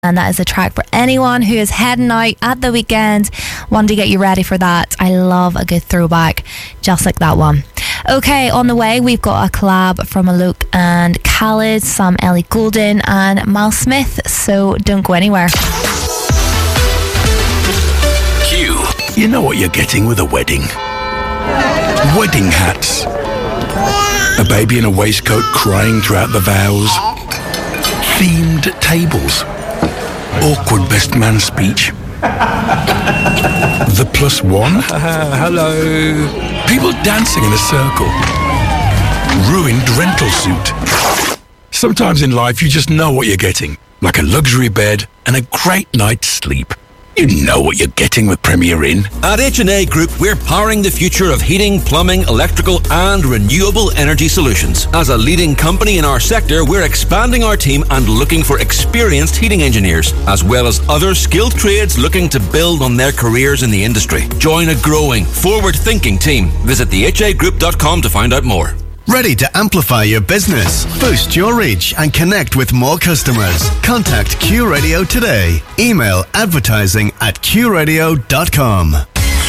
And that is a track for anyone who is heading out at the weekend, wanting to get you ready for that. I love a good throwback, just like that one. Okay, on the way, we've got a collab from Alok and Khalid, some Ellie Goulding and Miles Smith, so don't go anywhere. Q. You know what you're getting with a wedding. Wedding hats. A baby in a waistcoat crying throughout the vows. Themed tables. Awkward best man speech. The plus one. Hello. People dancing in a circle. Ruined rental suit. Sometimes in life you just know what you're getting. Like a luxury bed and a great night's sleep. You know what you're getting with Premier Inn. At H&A Group, we're powering the future of heating, plumbing, electrical and renewable energy solutions. As a leading company in our sector, we're expanding our team and looking for experienced heating engineers, as well as other skilled trades looking to build on their careers in the industry. Join a growing, forward-thinking team. Visit thehagroup.com to find out more. Ready to amplify your business, boost your reach and connect with more customers? Contact Q Radio today. Email advertising@qradio.com.